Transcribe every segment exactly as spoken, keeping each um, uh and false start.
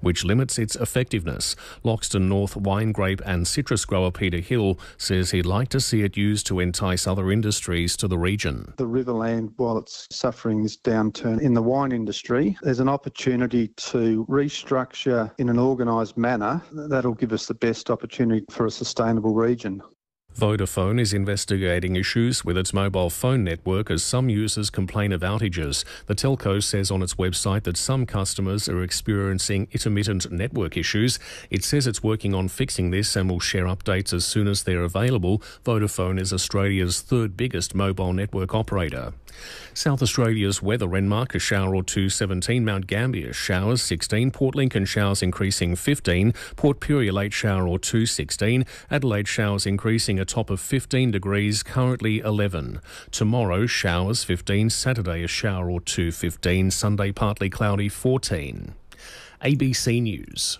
which limits its effectiveness. Loxton North wine, grape and citrus grower Peter Hill says he'd like to see it used to entice other industries to the region. The Riverland, while it's suffering this downturn in the wine industry, there's an opportunity to restructure in an organised manner. That'll give us the best opportunity for a sustainable region. Vodafone is investigating issues with its mobile phone network as some users complain of outages. The telco says on its website that some customers are experiencing intermittent network issues. It says it's working on fixing this and will share updates as soon as they're available. Vodafone is Australia's third biggest mobile network operator. South Australia's weather: Renmark, a shower or two, seventeen. Mount Gambier, showers, sixteen. Port Lincoln, showers increasing, fifteen. Port Pirie, late shower or two, sixteen. Adelaide, showers increasing, a top of fifteen degrees, currently eleven. Tomorrow, showers, fifteen. Saturday, a shower or two, fifteen. Sunday, partly cloudy, fourteen. A B C News.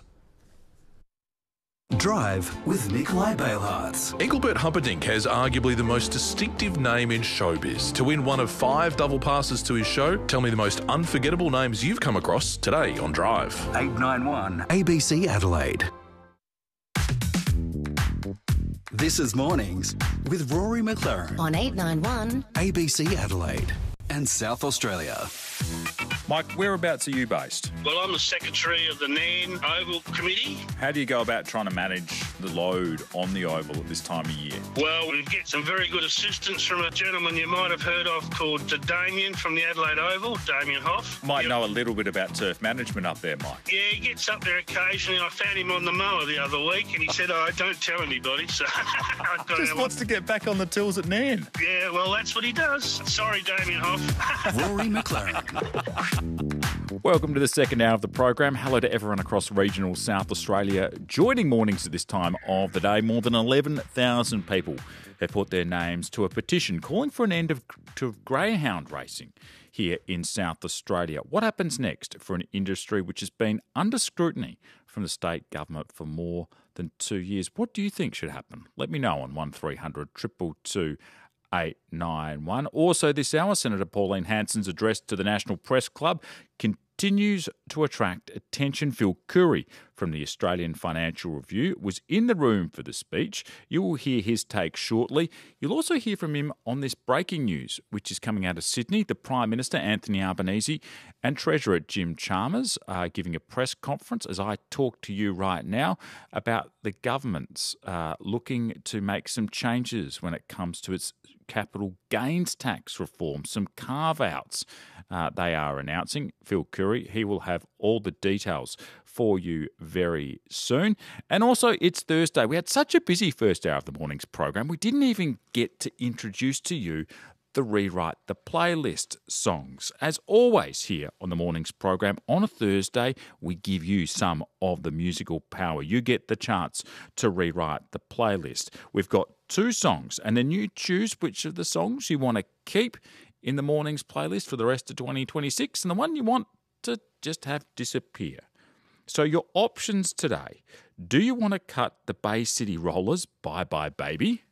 Drive with Nikolai Bailhartz. Engelbert Humperdinck has arguably the most distinctive name in showbiz. To win one of five double passes to his show, tell me the most unforgettable names you've come across today on Drive. eight nine one A B C Adelaide. This is Mornings with Rory McLaren on eight nine one A B C Adelaide and South Australia. Mike, whereabouts are you based? Well, I'm the secretary of the N A N Oval Committee. How do you go about trying to manage the load on the Oval at this time of year? Well, we get some very good assistance from a gentleman you might have heard of called Damien from the Adelaide Oval, Damien Hoff. Might He'll, know a little bit about turf management up there, Mike. Yeah, he gets up there occasionally. I found him on the mower the other week and he said, oh, don't tell anybody. So I don't Just know wants what... to get back on the tools at N A N. Yeah, well, that's what he does. Sorry, Damien Hoff. Rory McLaren. Welcome to the second hour of the program. Hello to everyone across regional South Australia joining Mornings at this time of the day. More than eleven thousand people have put their names to a petition calling for an end of to greyhound racing here in South Australia. What happens next for an industry which has been under scrutiny from the state government for more than two years? What do you think should happen? Let me know on one three hundred two two two eight nine one. Also this hour, Senator Pauline Hanson's address to the National Press Club continues to attract attention. Phil Currie from the Australian Financial Review was in the room for the speech. You will hear his take shortly. You'll also hear from him on this breaking news, which is coming out of Sydney. The Prime Minister, Anthony Albanese, and Treasurer Jim Chalmers are giving a press conference as I talk to you right now about the government's uh, looking to make some changes when it comes to its capital gains tax reform, some carve-outs uh, they are announcing. Phil Currie, he will have all the details for you very soon. And also, it's Thursday. We had such a busy first hour of the morning's program, we didn't even get to introduce to you the Rewrite the Playlist songs. As always here on the morning's program, on a Thursday, we give you some of the musical power. You get the chance to rewrite the playlist. We've got two songs, and then you choose which of the songs you want to keep in the morning's playlist for the rest of twenty twenty-six and the one you want to just have disappear. So your options today: do you want to cut the Bay City Rollers Bye Bye Baby?